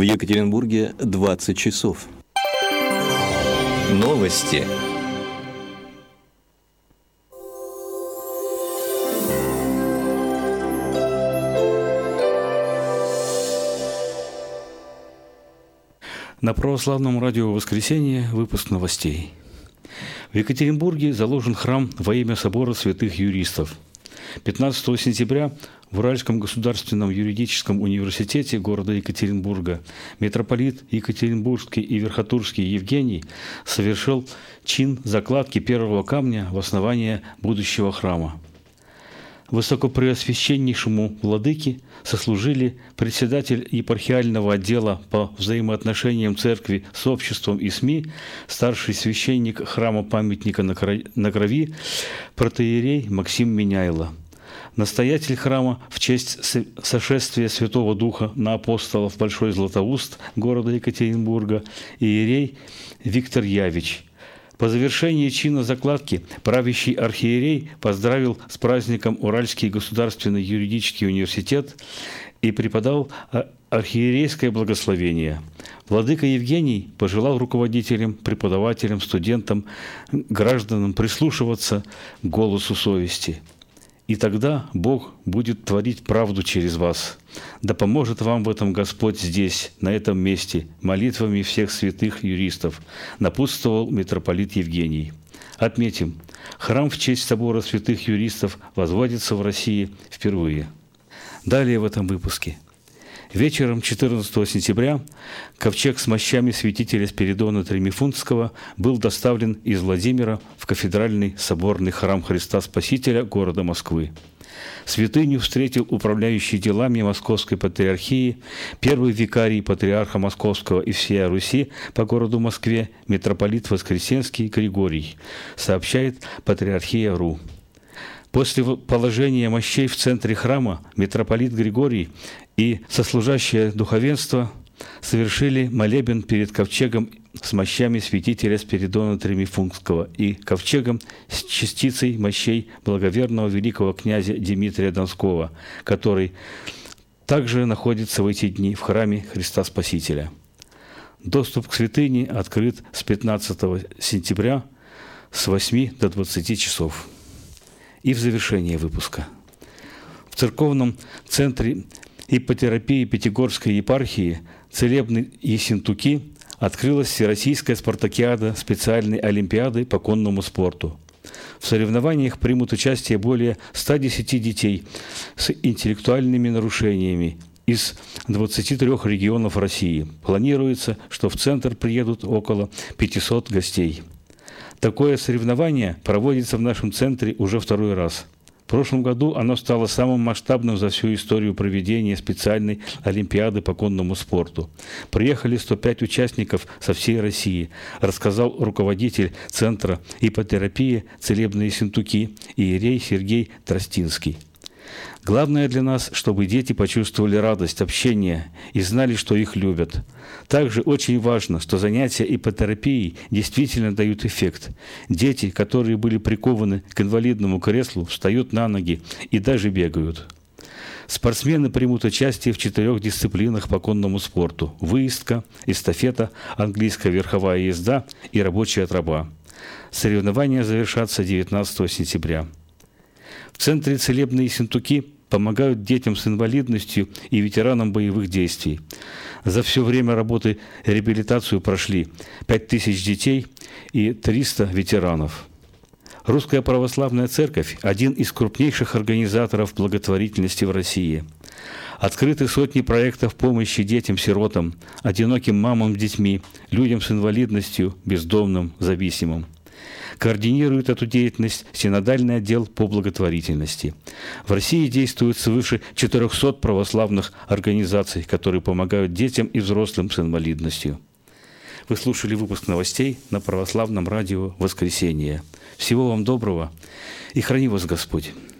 Екатеринбурге 20 часов. Новости. На православном радио «Воскресенье» выпуск новостей. В Екатеринбурге заложен храм во имя собора святых юристов. 15 сентября в Уральском государственном юридическом университете города Екатеринбурга митрополит Екатеринбургский и Верхотурский Евгений совершил чин закладки первого камня в основание будущего храма. Высокопреосвященнейшему владыке сослужили председатель епархиального отдела по взаимоотношениям церкви с обществом и СМИ, старший священник храма-памятника на Крови, протоиерей Максим Меняйло, настоятель храма в честь сошествия Святого Духа на апостолов Большой Златоуст города Екатеринбурга, иерей Виктор Явич. По завершении чина закладки правящий архиерей поздравил с праздником Уральский государственный юридический университет и преподал архиерейское благословение. Владыка Евгений пожелал руководителям, преподавателям, студентам, гражданам прислушиваться к голосу совести. И тогда Бог будет творить правду через вас. Да поможет вам в этом Господь здесь, на этом месте, молитвами всех святых юристов, напутствовал митрополит Евгений. Отметим, храм в честь собора святых юристов возводится в России впервые. Далее в этом выпуске. Вечером 14 сентября ковчег с мощами святителя Спиридона Тремифунтского был доставлен из Владимира в кафедральный соборный храм Христа Спасителя города Москвы. Святыню встретил управляющий делами Московской патриархии, первый викарий патриарха Московского и всея Руси по городу Москве митрополит Воскресенский Григорий, сообщает Патриархия.ру. После положения мощей в центре храма митрополит Григорий и сослужащее духовенство совершили молебен перед ковчегом с мощами святителя Спиридона Тремифунтского и ковчегом с частицей мощей благоверного великого князя Дмитрия Донского, который также находится в эти дни в храме Христа Спасителя. Доступ к святыне открыт с 15 сентября с 8 до 20 часов. И в завершение выпуска. В церковном центре иппотерапии Пятигорской епархии «Целебные Ессентуки» открылась Всероссийская спартакиада специальной олимпиады по конному спорту. В соревнованиях примут участие более 110 детей с интеллектуальными нарушениями из 23 регионов России. Планируется, что в центр приедут около 500 гостей. Такое соревнование проводится в нашем центре уже второй раз. В прошлом году оно стало самым масштабным за всю историю проведения специальной олимпиады по конному спорту. Приехали 105 участников со всей России, рассказал руководитель Центра иппотерапии «Целебные Ессентуки» иерей Сергей Тростинский. Главное для нас, чтобы дети почувствовали радость общения и знали, что их любят. Также очень важно, что занятия иппотерапией действительно дают эффект. Дети, которые были прикованы к инвалидному креслу, встают на ноги и даже бегают. Спортсмены примут участие в 4 дисциплинах по конному спорту: выездка, эстафета, английская верховая езда и рабочая троба. Соревнования завершатся 19 сентября. В Центре «Целебные Ессентуки» помогают детям с инвалидностью и ветеранам боевых действий. За все время работы реабилитацию прошли 5000 детей и 300 ветеранов. Русская Православная Церковь – один из крупнейших организаторов благотворительности в России. Открыты сотни проектов помощи детям-сиротам, одиноким мамам с детьми, людям с инвалидностью, бездомным, зависимым. Координирует эту деятельность Синодальный отдел по благотворительности. В России действует свыше 400 православных организаций, которые помогают детям и взрослым с инвалидностью. Вы слушали выпуск новостей на православном радио «Воскресенье». Всего вам доброго и храни вас Господь!